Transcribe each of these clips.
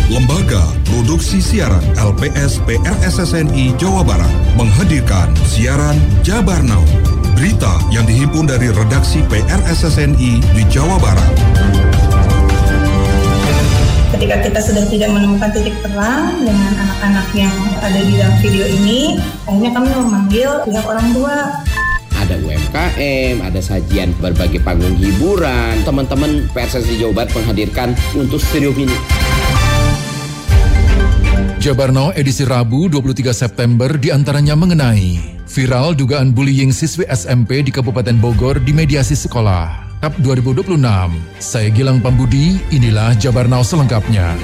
Lembaga Produksi Siaran LPS PRSSNI Jawa Barat menghadirkan siaran Jabar Now, berita yang dihimpun dari redaksi PRSSNI di Jawa Barat. Ketika kita sudah tidak menemukan titik terang dengan anak-anak yang ada di dalam video ini, akhirnya kami memanggil pihak orang tua. Ada UMKM, ada sajian berbagai panggung hiburan. Teman-teman PRSSNI Jawa Barat menghadirkan untuk studio ini. Jabar Now edisi Rabu 23 September diantaranya mengenai viral dugaan bullying siswi SMP di Kabupaten Bogor di mediasi sekolah. Cup 2026. Saya Gilang Pambudi, inilah Jabar Now selengkapnya.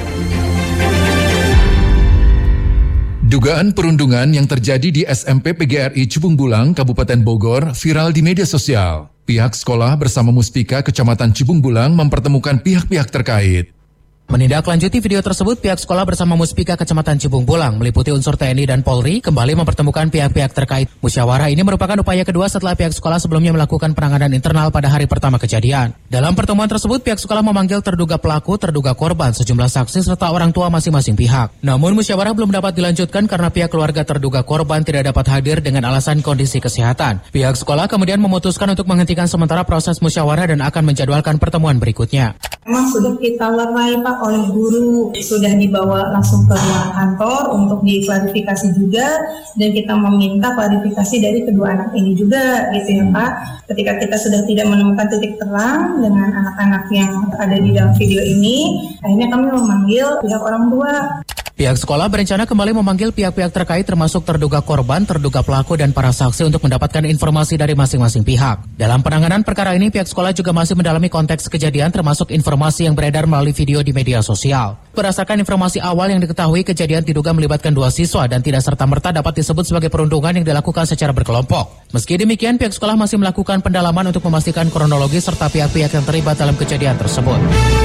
Dugaan perundungan yang terjadi di SMP PGRI Cibung Bulang, Kabupaten Bogor, viral di media sosial. Pihak sekolah bersama Muspika Kecamatan Cibung Bulang mempertemukan pihak-pihak terkait. Menindaklanjuti video tersebut, pihak sekolah bersama Muspika Kecamatan Cibung Bulang meliputi unsur TNI dan Polri kembali mempertemukan pihak-pihak terkait. Musyawarah ini merupakan upaya kedua setelah pihak sekolah sebelumnya melakukan penanganan internal pada hari pertama kejadian. Dalam pertemuan tersebut, pihak sekolah memanggil terduga pelaku, terduga korban, sejumlah saksi serta orang tua masing-masing pihak. Namun musyawarah belum dapat dilanjutkan karena pihak keluarga terduga korban tidak dapat hadir dengan alasan kondisi kesehatan. Pihak sekolah kemudian memutuskan untuk menghentikan sementara proses musyawarah dan akan menjadwalkan pertemuan berikutnya. Memang sudah kita lerai Pak oleh guru, sudah dibawa langsung ke ruang kantor untuk diklarifikasi juga, dan kita meminta klarifikasi dari kedua anak ini juga gitu ya Pak. Ketika kita sudah tidak menemukan titik terang dengan anak-anak yang ada di dalam video ini, akhirnya kami memanggil pihak orang tua. Pihak sekolah berencana kembali memanggil pihak-pihak terkait termasuk terduga korban, terduga pelaku, dan para saksi untuk mendapatkan informasi dari masing-masing pihak. Dalam penanganan perkara ini, pihak sekolah juga masih mendalami konteks kejadian termasuk informasi yang beredar melalui video di media sosial. Berdasarkan informasi awal yang diketahui, kejadian diduga melibatkan 2 siswa dan tidak serta-merta dapat disebut sebagai perundungan yang dilakukan secara berkelompok. Meski demikian, pihak sekolah masih melakukan pendalaman untuk memastikan kronologi serta pihak-pihak yang terlibat dalam kejadian tersebut.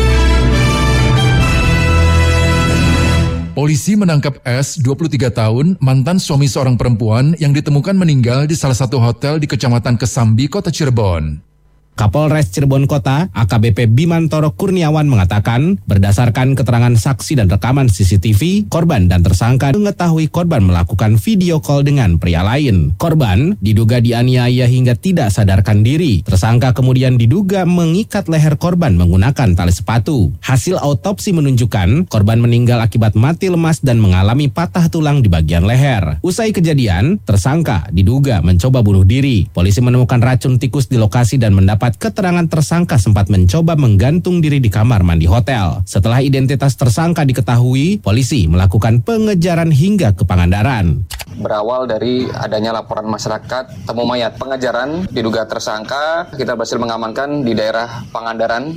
Polisi menangkap S, 23 tahun, mantan suami seorang perempuan yang ditemukan meninggal di salah satu hotel di Kecamatan Kesambi, Kota Cirebon. Kapolres Cirebon Kota, AKBP Bimantoro Kurniawan mengatakan, berdasarkan keterangan saksi dan rekaman CCTV, korban dan tersangka mengetahui korban melakukan video call dengan pria lain. Korban diduga dianiaya hingga tidak sadarkan diri. Tersangka kemudian diduga mengikat leher korban menggunakan tali sepatu. Hasil autopsi menunjukkan korban meninggal akibat mati lemas dan mengalami patah tulang di bagian leher. Usai kejadian, tersangka diduga mencoba bunuh diri. Polisi menemukan racun tikus di lokasi dan mendapat keterangan tersangka sempat mencoba menggantung diri di kamar mandi hotel. Setelah identitas tersangka diketahui, polisi melakukan pengejaran hingga ke Pangandaran. Berawal dari adanya laporan masyarakat temu mayat. Pengejaran diduga tersangka kita berhasil mengamankan di daerah Pangandaran.